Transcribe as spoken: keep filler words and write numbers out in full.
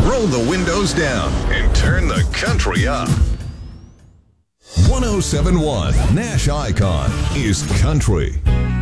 Roll the windows down and turn the country up. one oh seven point one Nash Icon is country.